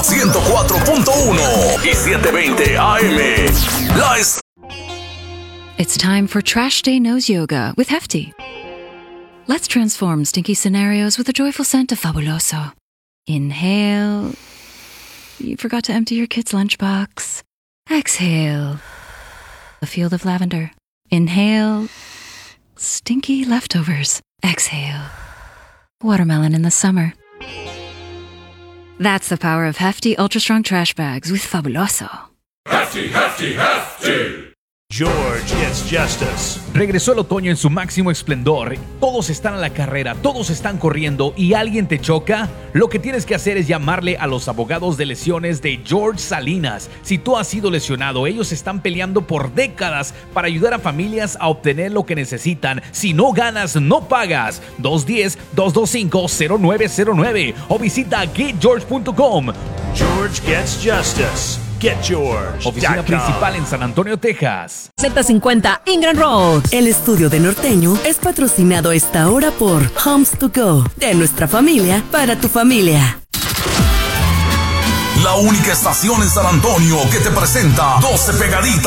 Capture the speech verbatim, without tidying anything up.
ciento cuatro punto uno y setecientos veinte A M. La es- It's time for Trash Day Nose Yoga with Hefty. Let's transform stinky scenarios with a joyful scent of Fabuloso. Inhale. You forgot to empty your kid's lunchbox. Exhale. A field of lavender. Inhale. Stinky leftovers. Exhale. Watermelon in the summer. That's the power of Hefty Ultra Strong Trash Bags with Fabuloso. Hefty, hefty, hefty. George Gets Justice. Regresó el otoño en su máximo esplendor. Todos están a la carrera, todos están corriendo y alguien te choca. Lo que tienes que hacer es llamarle a los abogados de lesiones de George Salinas. Si tú has sido lesionado, ellos están peleando por décadas para ayudar a familias a obtener lo que necesitan. Si no ganas, no pagas. dos uno cero, dos dos cinco, cero nueve cero nueve o visita get george punto com. George Gets Justice. Get George. Oficina principal en San Antonio, Texas. Z cincuenta Ingram Road. El estudio de Norteño es patrocinado a esta hora por Homes to Go. De nuestra familia para tu familia. La única estación en San Antonio que te presenta doce pegaditas.